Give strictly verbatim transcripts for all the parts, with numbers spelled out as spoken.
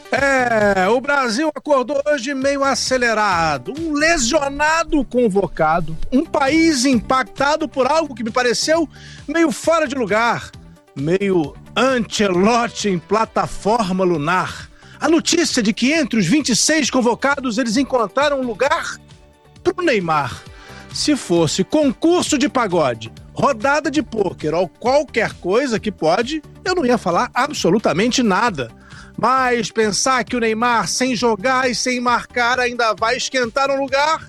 É, o Brasil acordou hoje meio acelerado, um lesionado convocado, um país impactado por algo que me pareceu meio fora de lugar, meio Ancelotti em plataforma lunar. A notícia de que entre os vinte e seis convocados eles encontraram um lugar pro Neymar. Se fosse concurso de pagode, rodada de pôquer ou qualquer coisa que pode, eu não ia falar absolutamente nada. Mas pensar que o Neymar, sem jogar e sem marcar, ainda vai esquentar um lugar?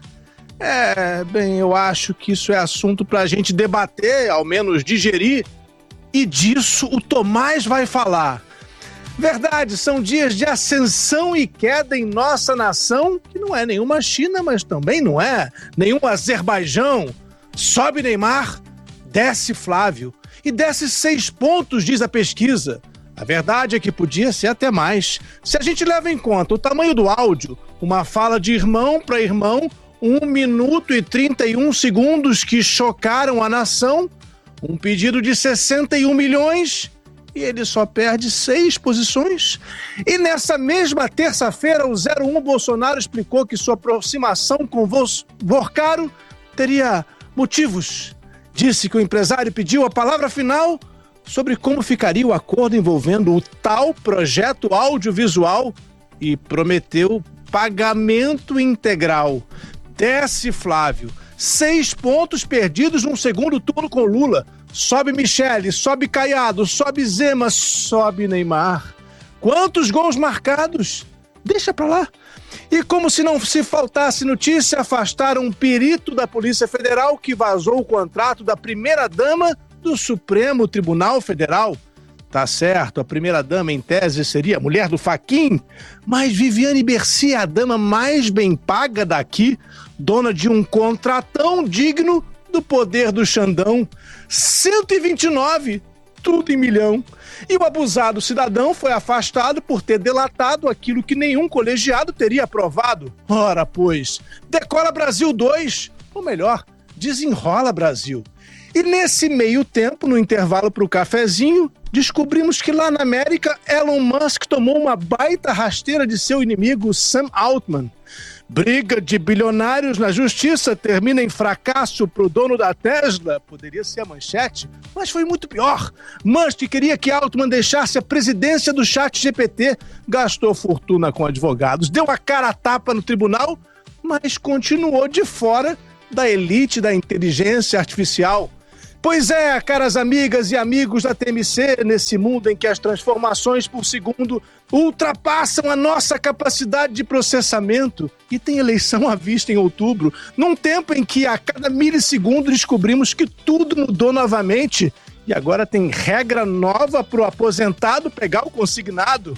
É, bem, eu acho que isso é assunto pra gente debater, ao menos digerir, e disso o Tomás vai falar. Verdade, são dias de ascensão e queda em nossa nação, que não é nenhuma China, mas também não é nenhum Azerbaijão. Sobe Neymar, desce Flávio, e desce seis pontos, diz a pesquisa. A verdade é que podia ser até mais. Se a gente leva em conta o tamanho do áudio, uma fala de irmão para irmão, um minuto e trinta e um segundos que chocaram a nação, um pedido de sessenta e um milhões e ele só perde seis posições. E nessa mesma terça-feira, o zero um Bolsonaro explicou que sua aproximação com Vorcaro teria motivos. Disse que o empresário pediu a palavra final sobre como ficaria o acordo envolvendo o tal projeto audiovisual e prometeu pagamento integral. Desce Flávio, seis pontos perdidos num segundo turno com Lula. Sobe Michele, sobe Caiado, sobe Zema, sobe Neymar. Quantos gols marcados? Deixa pra lá. E como se não se faltasse notícia, afastaram um perito da Polícia Federal que vazou o contrato da primeira-dama do Supremo Tribunal Federal. Tá certo, a primeira-dama em tese seria a mulher do Fachin, mas Viviane Bercy é a dama mais bem paga daqui, dona de um contratão digno do poder do Xandão. cento e vinte e nove, tudo em milhão. E o abusado cidadão foi afastado por ter delatado aquilo que nenhum colegiado teria aprovado. Ora, pois, Decola Brasil dois, ou melhor, Desenrola Brasil. E nesse meio tempo, no intervalo para o cafezinho, descobrimos que lá na América, Elon Musk tomou uma baita rasteira de seu inimigo Sam Altman. Briga de bilionários na justiça termina em fracasso para o dono da Tesla. Poderia ser a manchete, mas foi muito pior. Musk queria que Altman deixasse a presidência do ChatGPT, gastou fortuna com advogados, deu a cara a tapa no tribunal, mas continuou de fora da elite da inteligência artificial. Pois é, caras amigas e amigos da T M C, nesse mundo em que as transformações por segundo ultrapassam a nossa capacidade de processamento e tem eleição à vista em outubro, num tempo em que a cada milissegundo descobrimos que tudo mudou novamente e agora tem regra nova para o aposentado pegar o consignado.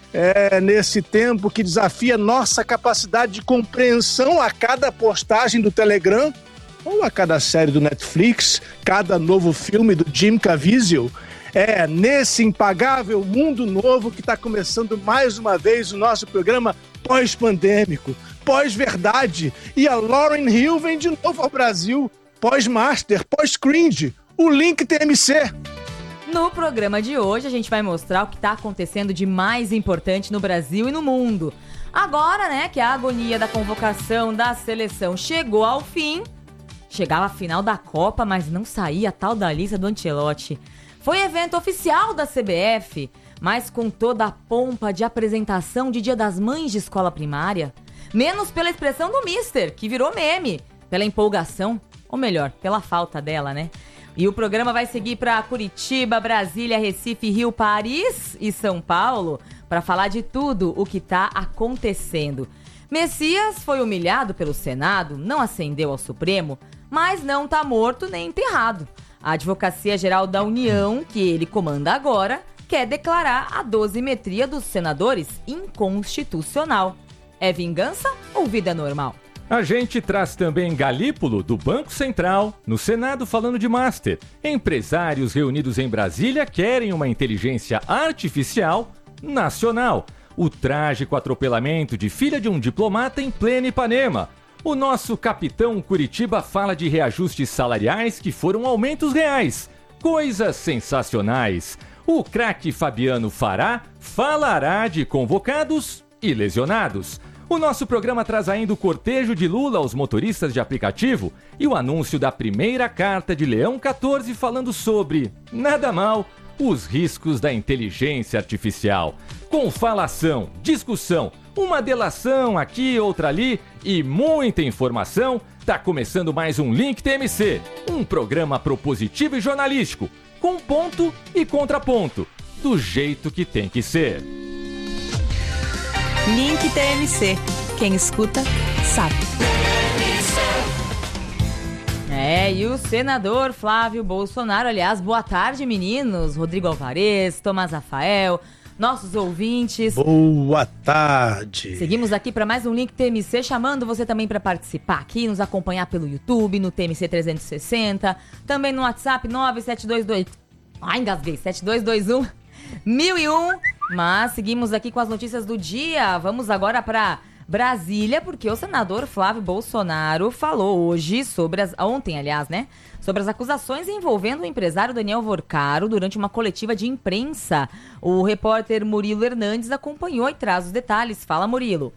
É nesse tempo que desafia nossa capacidade de compreensão a cada postagem do Telegram, ou a cada série do Netflix, cada novo filme do Jim Caviezel. É nesse impagável mundo novo que está começando mais uma vez o nosso programa pós-pandêmico, pós-verdade. E a Lauryn Hill vem de novo ao Brasil, pós-master, pós-cringe, o Link T M C. No programa de hoje a gente vai mostrar o que está acontecendo de mais importante no Brasil e no mundo. Agora, né, que a agonia da convocação da seleção chegou ao fim, chegava a final da Copa, mas não saía a tal da lista do Ancelotti. Foi evento oficial da C B F, mas com toda a pompa de apresentação de Dia das Mães de escola primária. Menos pela expressão do mister, que virou meme, pela empolgação, ou melhor, pela falta dela, né? E o programa vai seguir para Curitiba, Brasília, Recife, Rio, Paris e São Paulo para falar de tudo o que está acontecendo. Messias foi humilhado pelo Senado, não ascendeu ao Supremo, mas não está morto nem enterrado. A Advocacia Geral da União, que ele comanda agora, quer declarar a dosimetria dos senadores inconstitucional. É vingança ou vida normal? A gente traz também Galípolo, do Banco Central, no Senado falando de Master. Empresários reunidos em Brasília querem uma inteligência artificial nacional. O trágico atropelamento de filha de um diplomata em pleno Ipanema. O nosso capitão Curitiba fala de reajustes salariais que foram aumentos reais. Coisas sensacionais. O craque Fabiano Fará falará de convocados e lesionados. O nosso programa traz ainda o cortejo de Lula aos motoristas de aplicativo e o anúncio da primeira carta de Leão quatorze falando sobre, nada mal, os riscos da inteligência artificial. Com falação, discussão, uma delação aqui, outra ali e muita informação, tá começando mais um Link T M C, um programa propositivo e jornalístico, com ponto e contraponto, do jeito que tem que ser. Link T M C. Quem escuta, sabe. É, e o senador Flávio Bolsonaro, aliás, boa tarde, meninos. Rodrigo Alvarez, Tomás Rafael, nossos ouvintes. Boa tarde. Seguimos aqui para mais um Link T M C, chamando você também para participar aqui, nos acompanhar pelo YouTube, no T M C trezentos e sessenta, também no WhatsApp nove sete dois dois... Ai, engasguei, sete dois dois um mil e um. Mas seguimos aqui com as notícias do dia. Vamos agora para Brasília, porque o senador Flávio Bolsonaro falou hoje sobre as... Ontem, aliás, né? Sobre as acusações envolvendo o empresário Daniel Vorcaro durante uma coletiva de imprensa. O repórter Murilo Hernandes acompanhou e traz os detalhes. Fala, Murilo.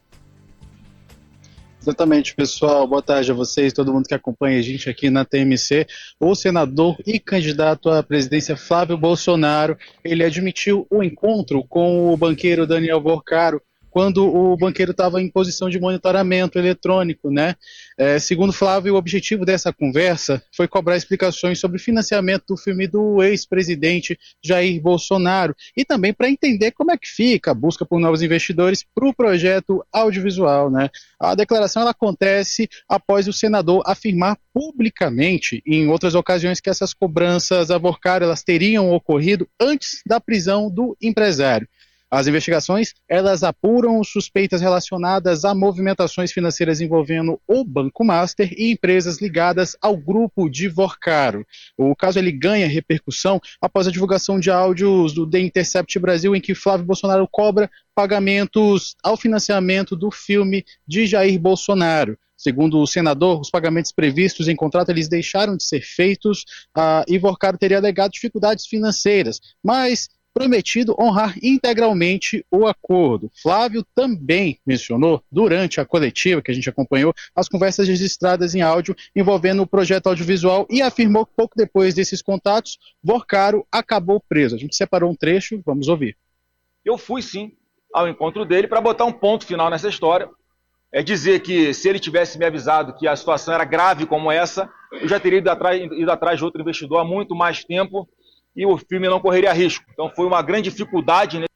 Exatamente, pessoal. Boa tarde a vocês, todo mundo que acompanha a gente aqui na T M C. O senador e candidato à presidência Flávio Bolsonaro, ele admitiu o encontro com o banqueiro Daniel Vorcaro quando o banqueiro estava em posição de monitoramento eletrônico, né? É, segundo Flávio, o objetivo dessa conversa foi cobrar explicações sobre o financiamento do filme do ex-presidente Jair Bolsonaro e também para entender como é que fica a busca por novos investidores para o projeto audiovisual, né? A declaração ela acontece após o senador afirmar publicamente, em outras ocasiões, que essas cobranças a Vorcaro elas teriam ocorrido antes da prisão do empresário. As investigações, elas apuram suspeitas relacionadas a movimentações financeiras envolvendo o Banco Master e empresas ligadas ao grupo de Vorcaro. O caso ele ganha repercussão após a divulgação de áudios do The Intercept Brasil, em que Flávio Bolsonaro cobra pagamentos ao financiamento do filme de Jair Bolsonaro. Segundo o senador, os pagamentos previstos em contrato eles deixaram de ser feitos uh, e Vorcaro teria alegado dificuldades financeiras, mas prometido honrar integralmente o acordo. Flávio também mencionou, durante a coletiva que a gente acompanhou, as conversas registradas em áudio envolvendo o projeto audiovisual e afirmou que pouco depois desses contatos, Vorcaro acabou preso. A gente separou um trecho, vamos ouvir. Eu fui sim ao encontro dele para botar um ponto final nessa história. É dizer que se ele tivesse me avisado que a situação era grave como essa, eu já teria ido atrás, ido atrás de outro investidor há muito mais tempo e o filme não correria risco. Então foi uma grande dificuldade. Né?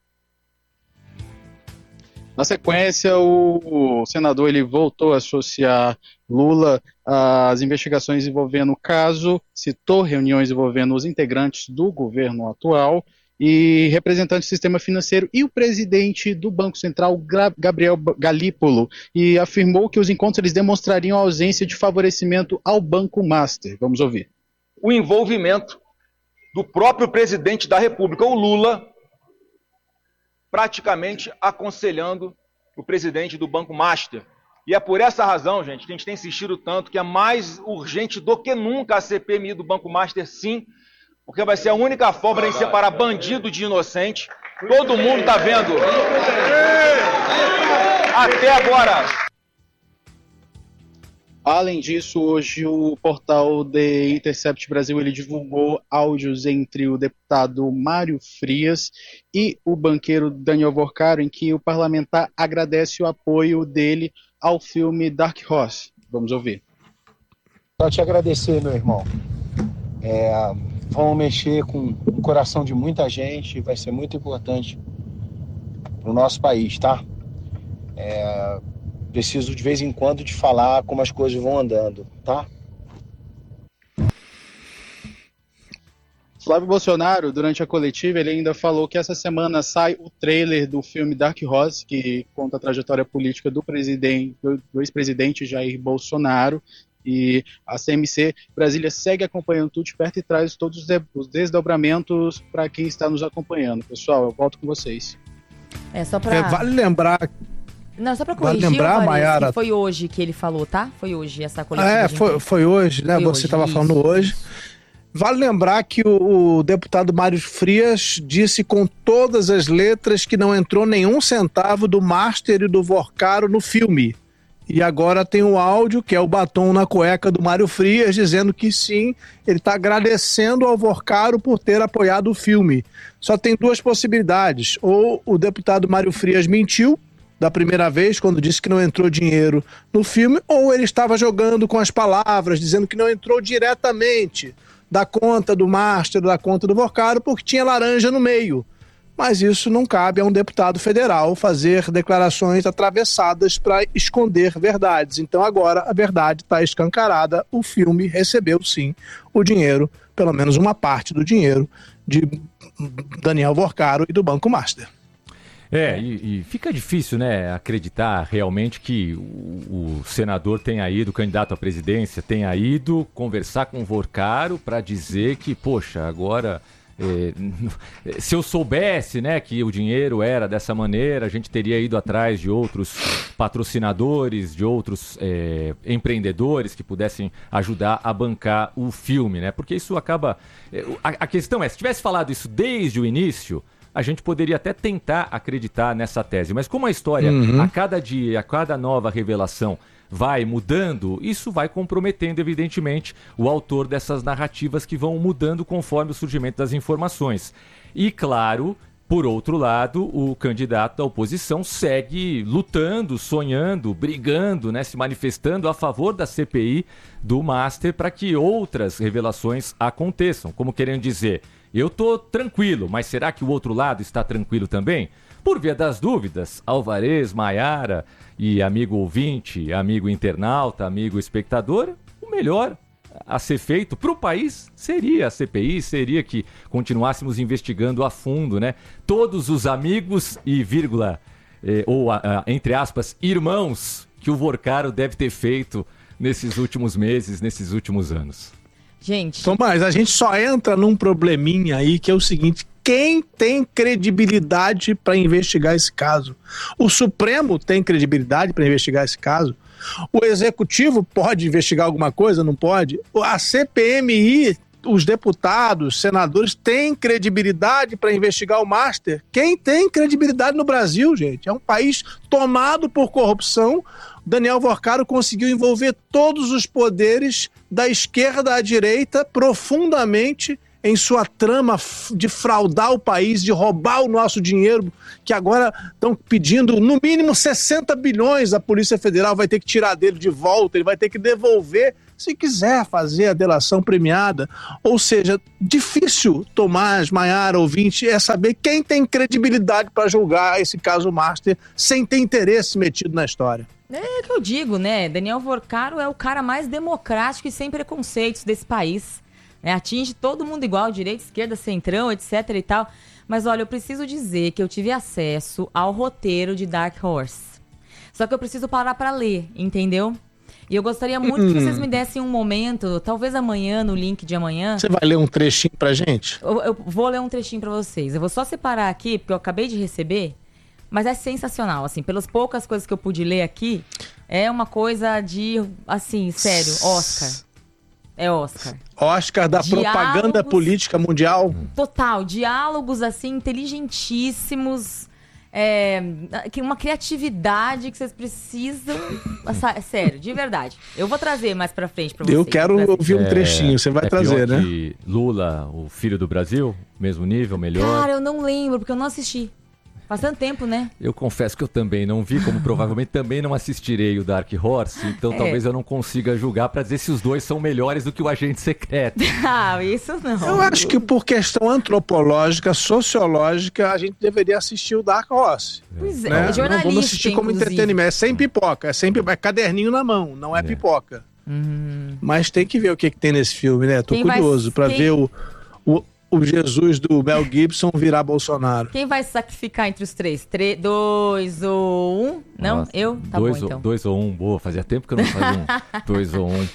Na sequência, o, o senador ele voltou a associar Lula às investigações envolvendo o caso, citou reuniões envolvendo os integrantes do governo atual e representantes do sistema financeiro e o presidente do Banco Central, Gabriel Galípolo, e afirmou que os encontros eles demonstrariam a ausência de favorecimento ao Banco Master. Vamos ouvir. O envolvimento do próprio presidente da República, o Lula, praticamente aconselhando o presidente do Banco Master. E é por essa razão, gente, que a gente tem insistido tanto que é mais urgente do que nunca a C P M I do Banco Master, sim, porque vai ser a única forma de separar bandido de inocente. Todo mundo está vendo. Até agora. Além disso, hoje o portal The Intercept Brasil ele divulgou áudios entre o deputado Mário Frias e o banqueiro Daniel Vorcaro, em que o parlamentar agradece o apoio dele ao filme Dark Horse. Vamos ouvir. Só te agradecer, meu irmão. É, vamos mexer com o coração de muita gente, vai ser muito importante para o nosso país, tá? É... Preciso de vez em quando de falar como as coisas vão andando, tá? Flávio Bolsonaro, durante a coletiva, ele ainda falou que essa semana sai o trailer do filme Dark Horse, que conta a trajetória política do, presidente, do ex-presidente Jair Bolsonaro. E a C M C Brasília segue acompanhando tudo de perto e traz todos os desdobramentos para quem está nos acompanhando. Pessoal, eu volto com vocês. É só para... É, vale lembrar... Não, só pra corrigir, vale lembrar, Alvarez, Mayara... que foi hoje que ele falou, tá? Foi hoje essa coletiva. É, foi, foi hoje, né? Foi Você estava falando hoje. Vale lembrar que o, o deputado Mário Frias disse com todas as letras que não entrou nenhum centavo do Master e do Vorcaro no filme. E agora tem um áudio, que é o batom na cueca do Mário Frias, dizendo que sim, ele está agradecendo ao Vorcaro por ter apoiado o filme. Só tem duas possibilidades. Ou o deputado Mário Frias mentiu da primeira vez, quando disse que não entrou dinheiro no filme, ou ele estava jogando com as palavras, dizendo que não entrou diretamente da conta do Master, da conta do Vorcaro, porque tinha laranja no meio. Mas isso não cabe a um deputado federal fazer declarações atravessadas para esconder verdades. Então agora a verdade está escancarada, o filme recebeu sim o dinheiro, pelo menos uma parte do dinheiro, de Daniel Vorcaro e do Banco Master. É, e, e fica difícil, né, acreditar realmente que o, o senador tenha ido, o candidato à presidência tenha ido conversar com o Vorcaro para dizer que, poxa, agora... É, se eu soubesse, né, que o dinheiro era dessa maneira, a gente teria ido atrás de outros patrocinadores, de outros é, empreendedores que pudessem ajudar a bancar o filme, né? Porque isso acaba... A, a questão é, se tivesse falado isso desde o início, a gente poderia até tentar acreditar nessa tese. Mas como a história, uhum. a cada dia, a cada nova revelação vai mudando, isso vai comprometendo, evidentemente, o autor dessas narrativas que vão mudando conforme o surgimento das informações. E, claro, por outro lado, o candidato da oposição segue lutando, sonhando, brigando, né, se manifestando a favor da C P I do Master para que outras revelações aconteçam. Como querendo dizer, eu estou tranquilo, mas será que o outro lado está tranquilo também? Por via das dúvidas, Alvarez, Maiara e amigo ouvinte, amigo internauta, amigo espectador, o melhor a ser feito para o país seria a C P I, seria que continuássemos investigando a fundo, né? Todos os amigos e vírgula, eh, ou a, a, entre aspas, irmãos que o Vorcaro deve ter feito nesses últimos meses, nesses últimos anos. Gente... Tomás, a gente só entra num probleminha aí que é o seguinte: quem tem credibilidade para investigar esse caso? O Supremo tem credibilidade para investigar esse caso? O Executivo pode investigar alguma coisa? Não pode? A C P M I, os deputados, senadores, têm credibilidade para investigar o Master? Quem tem credibilidade no Brasil, gente? É um país tomado por corrupção. Daniel Vorcaro conseguiu envolver todos os poderes da esquerda à direita profundamente em sua trama de fraudar o país, de roubar o nosso dinheiro, que agora estão pedindo no mínimo sessenta bilhões, a Polícia Federal vai ter que tirar dele de volta, ele vai ter que devolver se quiser fazer a delação premiada. Ou seja, difícil, Tomás, Maiara, ouvinte, é saber quem tem credibilidade para julgar esse caso Master sem ter interesse metido na história. É o que eu digo, né? Daniel Vorcaro é o cara mais democrático e sem preconceitos desse país. É, atinge todo mundo igual, direita, esquerda, centrão, etc e tal. Mas olha, eu preciso dizer que eu tive acesso ao roteiro de Dark Horse. Só que eu preciso parar para ler, entendeu? E eu gostaria muito hum. que vocês me dessem um momento, talvez amanhã, no link de amanhã. Você vai ler um trechinho pra gente? Eu, eu vou ler um trechinho pra vocês. Eu vou só separar aqui, porque eu acabei de receber. Mas é sensacional, assim, pelas poucas coisas que eu pude ler aqui, é uma coisa de, assim, sério, Oscar. É Oscar. Oscar da diálogos, propaganda política mundial. Total, diálogos, assim, inteligentíssimos, é, uma criatividade que vocês precisam, sério, de verdade. Eu vou trazer mais pra frente pra vocês. Eu quero ouvir um trechinho, você vai é trazer, pior né? Que Lula, o filho do Brasil, mesmo nível, melhor. Cara, eu não lembro, porque eu não assisti. Faz tanto tempo, né? Eu confesso que eu também não vi, como provavelmente também não assistirei o Dark Horse, então é. talvez eu não consiga julgar pra dizer se os dois são melhores do que o Agente Secreto. Ah, isso não. Eu acho que por questão antropológica, sociológica, a gente deveria assistir o Dark Horse. Pois é, né? jornalista, não vamos assistir como inclusive. entretenimento, é sem pipoca, é, sempre, é caderninho na mão, não é, é. pipoca. Uhum. Mas tem que ver o que, que tem nesse filme, né? Tô Quem curioso vai... pra Quem... ver o... o o Jesus do Mel Gibson virar Bolsonaro. Quem vai se sacrificar entre os três? Tre- dois ou um? Não? Nossa, eu? Tá dois bom, então. Ou, dois ou um, boa. Fazia tempo que eu não fazia um. dois ou um.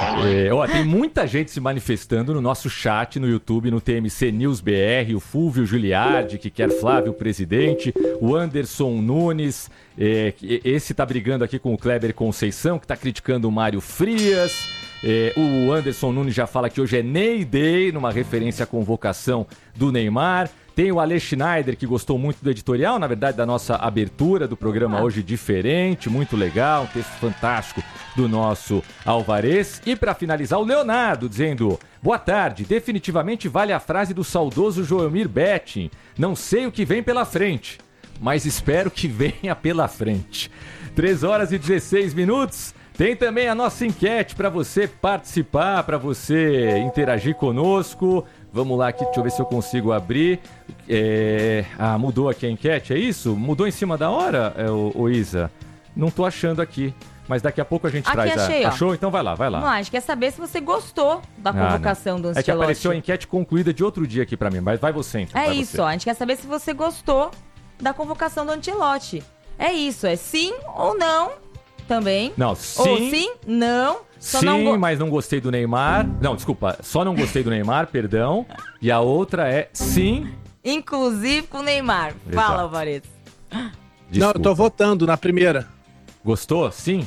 É, ó, tem muita gente se manifestando no nosso chat no YouTube, no T M C News B R, o Fúvio Giuliardi, que quer Flávio presidente, o Anderson Nunes, é, esse tá brigando aqui com o Kleber Conceição, que tá criticando o Mário Frias. É, o Anderson Nunes já fala que hoje é Ney Day, numa referência à convocação do Neymar. Tem o Ale Schneider, que gostou muito do editorial, na verdade, da nossa abertura do programa hoje diferente, muito legal, um texto fantástico do nosso Alvarez. E para finalizar, o Leonardo dizendo: boa tarde, definitivamente vale a frase do saudoso Joelmir Betting. Não sei o que vem pela frente, mas espero que venha pela frente. três horas e dezesseis minutos. Tem também a nossa enquete para você participar, para você interagir conosco. Vamos lá aqui, deixa eu ver se eu consigo abrir. É... Ah, mudou aqui a enquete, é isso? Mudou em cima da hora, é, o, o Isa? Não tô achando aqui, mas daqui a pouco a gente aqui traz achei, a... ó. Achou? Então vai lá, vai lá. Não, a gente quer saber se você gostou da convocação ah, do Ancelotti. É que apareceu a enquete concluída de outro dia aqui para mim, mas vai você então. É vai isso, você. ó, a gente quer saber se você gostou da convocação do Ancelotti. É isso, é sim ou não também. Não, sim. Ou sim, não. Só Sim, não go... mas não gostei do Neymar. Não, desculpa, só não gostei do Neymar, perdão. E a outra é sim. Inclusive com o Neymar. Exato. Fala, Alvarez. Não, eu tô votando na primeira. Gostou? Sim?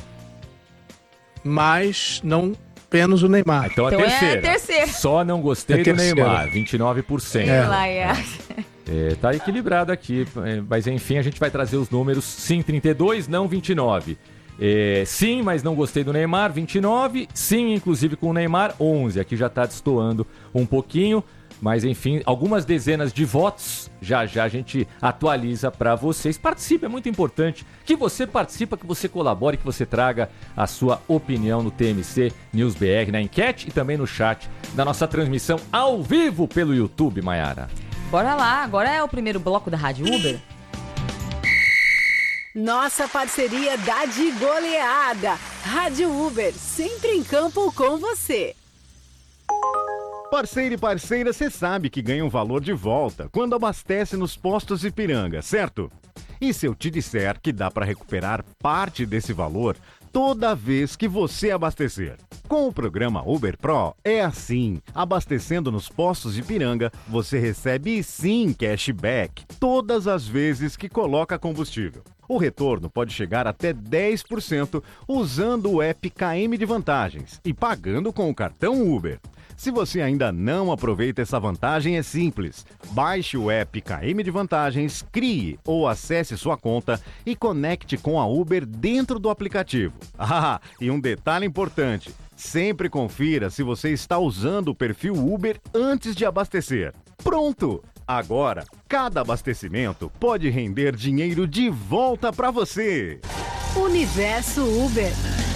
Mas não apenas o Neymar. Ah, então, Então a terceira. é a terceira. Só não gostei É do terceira. Neymar, vinte e nove por cento. É. Lá, é. É, tá equilibrado aqui, é, mas enfim, a gente vai trazer os números. Sim, trinta e dois, não vinte e nove. É, sim, mas não gostei do Neymar, vinte e nove. Sim, inclusive com o Neymar, onze. Aqui já tá destoando um pouquinho, mas enfim, algumas dezenas de votos. Já já a gente atualiza para vocês. Participe, é muito importante que você participe, que você colabore, que você traga a sua opinião no T M C News B R, na enquete e também no chat da nossa transmissão ao vivo pelo YouTube, Maiara. Bora lá, agora é o primeiro bloco da Rádio Uber. Nossa parceria dá de goleada. Rádio Uber, sempre em campo com você. Parceiro e parceira, você sabe que ganha um valor de volta quando abastece nos postos Ipiranga, certo? E se eu te disser que dá para recuperar parte desse valor toda vez que você abastecer? Com o programa Uber Pro é assim. Abastecendo nos postos Ipiranga, você recebe sim cashback todas as vezes que coloca combustível. O retorno pode chegar até dez por cento usando o app K M de Vantagens e pagando com o cartão Uber. Se você ainda não aproveita essa vantagem, é simples. Baixe o app K M de Vantagens, crie ou acesse sua conta e conecte com a Uber dentro do aplicativo. Ah, e um detalhe importante, sempre confira se você está usando o perfil Uber antes de abastecer. Pronto! Agora, cada abastecimento pode render dinheiro de volta para você. Universo Uber.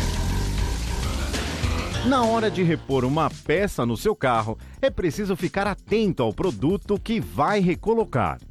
Na hora de repor uma peça no seu carro, é preciso ficar atento ao produto que vai recolocar.